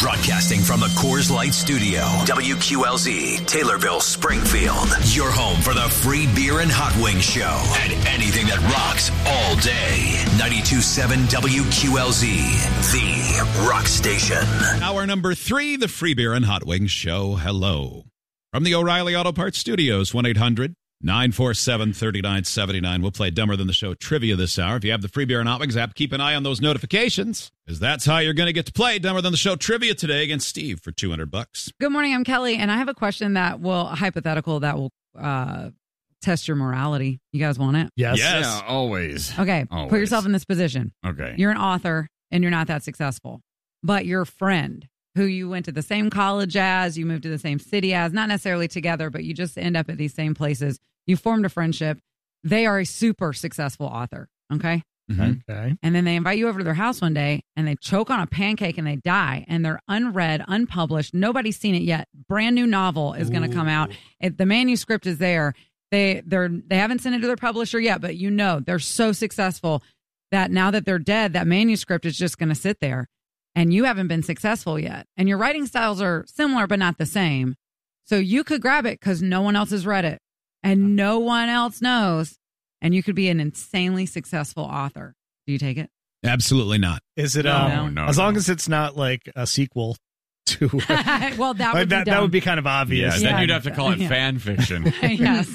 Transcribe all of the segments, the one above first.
Broadcasting from the Coors Light Studio, WQLZ, Taylorville, Springfield. Your home for the free beer and hot wings show and anything that rocks all day. 92.7 WQLZ, the rock station. Hour number 3, the free beer and hot wings show. Hello. From the O'Reilly Auto Parts Studios, 1-800-947-3979. We'll play Dumber Than the Show trivia this hour. If you have the free beer and hot wings app, keep an eye on those notifications, because that's how you're going to get to play Dumber Than the Show trivia today against Steve for $200. Good morning, I'm Kelly, and I have a question that will, hypothetical, that will test your morality. You guys want it? Yes. Yeah, always. Okay, Always. Put yourself in this position. Okay. You're an author, and you're not that successful, but your friend who you went to the same college as, you moved to the same city as, not necessarily together, but you just end up at these same places. You formed a friendship. They are a super successful author, okay? Mm-hmm. Okay. And then they invite you over to their house one day, and they choke on a pancake, and they die, and they're unread, unpublished. Nobody's seen it yet. Brand new novel is going to come out. The manuscript is there. They haven't sent it to their publisher yet, but you know they're so successful that now that they're dead, that manuscript is just going to sit there. And you haven't been successful yet. And your writing styles are similar, but not the same. So you could grab it because no one else has read it and no one else knows. And you could be an insanely successful author. Do you take it? Absolutely not. Is it? No, as long as it's not like a sequel to. Well, that would be that would be kind of obvious. Yeah, then you'd have to call it fan fiction. Yes.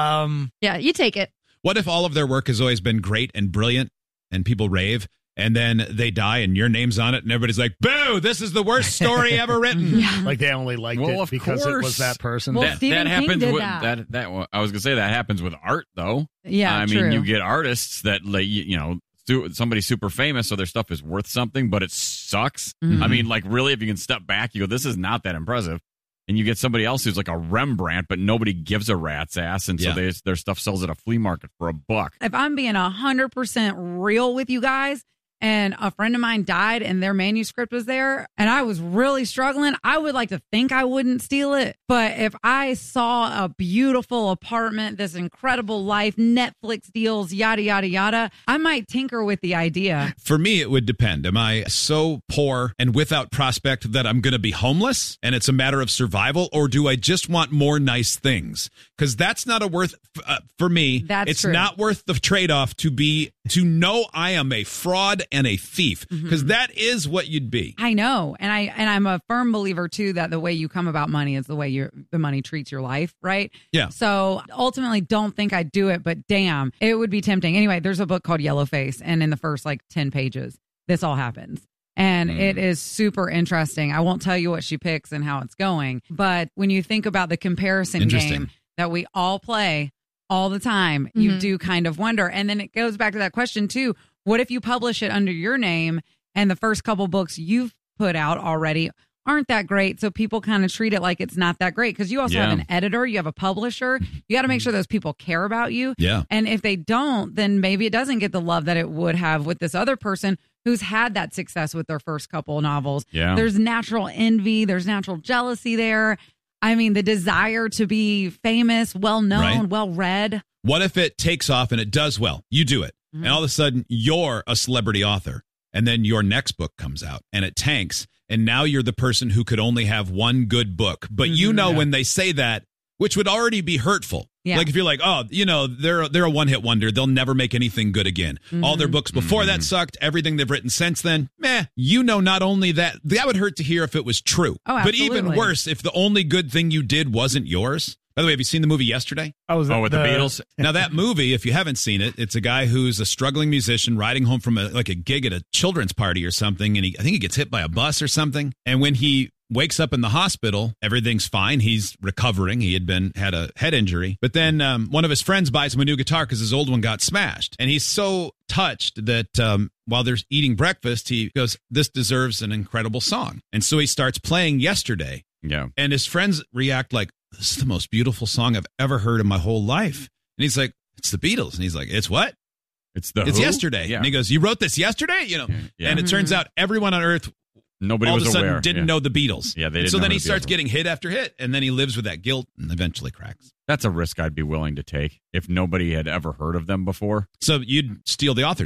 Yeah, you take it. What if all of their work has always been great and brilliant and people rave, and then they die and your name's on it and everybody's like, boo, this is the worst story ever written. Like they only liked it because it was that person. Well, that Stephen King happens did with that. I was gonna say that happens with art, though. Yeah, I mean, true. you get artists that, like, somebody's super famous, so their stuff is worth something, but it sucks. Mhm. I mean, like, really, if you can step back, you go, this is not that impressive. And you get somebody else who's like a Rembrandt, but nobody gives a rat's ass, and so their stuff sells at a flea market for $1. If I'm being 100% real with you guys, and a friend of mine died and their manuscript was there and I was really struggling, I would like to think I wouldn't steal it. But if I saw a beautiful apartment, this incredible life, Netflix deals, yada, yada, yada, I might tinker with the idea. For me, it would depend. Am I so poor and without prospect that I'm going to be homeless and it's a matter of survival, or do I just want more nice things? Because that's not a worth, for me, it's true. not worth the trade-off to know I am a fraud and a thief, because that is what you'd be. I know. And I'm a firm believer too that the way you come about money is the way the money treats your life, right? Yeah. So ultimately don't think I'd do it, but damn, it would be tempting. Anyway, there's a book called Yellowface, and in the first 10 pages, this all happens. And it is super interesting. I won't tell you what she picks and how it's going, but when you think about the comparison game that we all play all the time, you do kind of wonder. And then it goes back to that question too. What if you publish it under your name and the first couple books you've put out already aren't that great? So people kind of treat it like it's not that great, because you also have an editor, you have a publisher. You got to make sure those people care about you. Yeah. And if they don't, then maybe it doesn't get the love that it would have with this other person who's had that success with their first couple novels. Yeah. There's natural envy. There's natural jealousy there. I mean, the desire to be famous, well-known, well-read. What if it takes off and it does well? You do it. And all of a sudden, you're a celebrity author. And then your next book comes out and it tanks. And now you're the person who could only have one good book. But when they say that, which would already be hurtful. Yeah. Like if you're like, they're a one-hit wonder. They'll never make anything good again. All their books before that sucked. Everything they've written since then, not only that would hurt to hear if it was true. Oh, but absolutely. even worse, if the only good thing you did wasn't yours. By the way, have you seen the movie Yesterday? With the Beatles? Now, that movie, if you haven't seen it, it's a guy who's a struggling musician riding home from a gig at a children's party or something, and I think he gets hit by a bus or something. And when he wakes up in the hospital, everything's fine. He's recovering. He had a head injury. But then one of his friends buys him a new guitar because his old one got smashed. And he's so touched that while they're eating breakfast, he goes, this deserves an incredible song. And so he starts playing Yesterday. Yeah. And his friends react like, this is the most beautiful song I've ever heard in my whole life. And he's like, it's the Beatles. And he's like, it's what? It's Yesterday. Yeah. And he goes, you wrote this yesterday? Yeah. And it turns out everyone on earth Nobody all was of a sudden aware. didn't know the Beatles. Yeah, they didn't So know then who he the starts Beatles getting hit after hit, and then he lives with that guilt and eventually cracks. That's a risk I'd be willing to take if nobody had ever heard of them before. So you'd steal the author's work.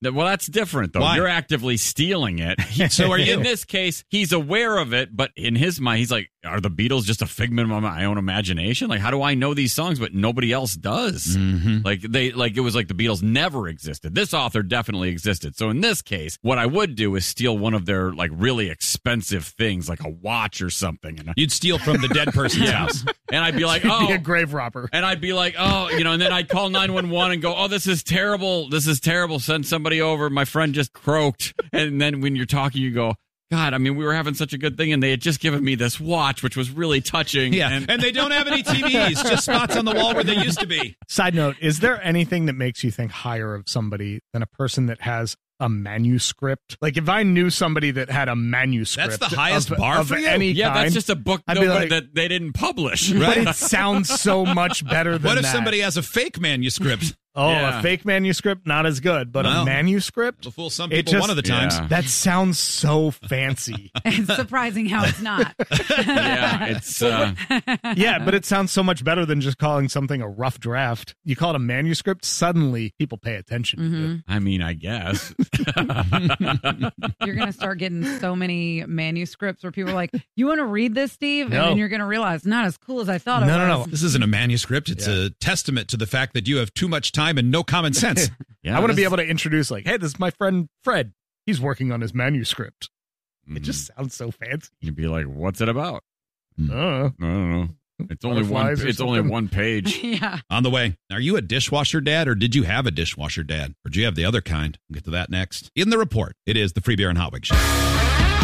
Well, that's different, though. Why? You're actively stealing it. So are you. In this case, he's aware of it, but in his mind, he's like, are the Beatles just a figment of my own imagination? Like, how do I know these songs, but nobody else does? It was like the Beatles never existed. This author definitely existed. So in this case, what I would do is steal one of their like really expensive things, like a watch or something. And You'd steal from the dead person's house. And I'd be like, be a grave robber. And I'd be like, and then I'd call 911 and go, this is terrible. This is terrible. Send somebody over. My friend just croaked. And then when you're talking, you go, God, I mean, we were having such a good thing, and they had just given me this watch, which was really touching. Yeah, and they don't have any TVs, just spots on the wall where they used to be. Side note, is there anything that makes you think higher of somebody than a person that has a manuscript? Like, if I knew somebody that had a manuscript, that's the highest bar of for you? any Yeah, kind, that's just a book that they didn't publish. But it sounds so much better than that. What if somebody has a fake manuscript? A fake manuscript, not as good, but a manuscript? It'll fool some people one of the times. Yeah. That sounds so fancy. It's surprising how it's not. Yeah, it's... Yeah, but it sounds so much better than just calling something a rough draft. You call it a manuscript, suddenly people pay attention to it. I mean, I guess. You're going to start getting so many manuscripts where people are like, you want to read this, Steve? No. And then you're going to realize, not as cool as I thought it was. No. This isn't a manuscript. It's a testament to the fact that you have too much time and no common sense. I want to be able to introduce, like, hey, this is my friend Fred. He's working on his manuscript. It just sounds so fancy. You'd be like, what's it about? I don't know. It's only one page. Yeah. On the way, are you a dishwasher dad, or did you have a dishwasher dad? Or do you have the other kind? We'll get to that next. In the report, it is the Free Beer and Hot Wings Show.